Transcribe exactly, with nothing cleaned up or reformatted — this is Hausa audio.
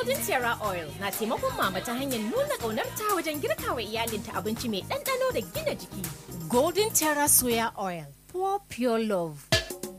Golden Terra Oil na taimakon mama ta hanyar nuna ƙaunarta wajen girka wa iyalinta abinci mai ɗanɗano da gina jiki. Golden Terra Soya Oil, pour pure love.